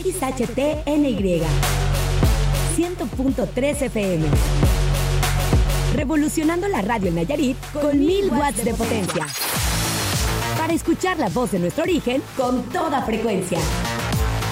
XHTNY 100.3 FM. Revolucionando la radio en Nayarit con 1000 watts de potencia. Para escuchar la voz de nuestro origen con toda frecuencia.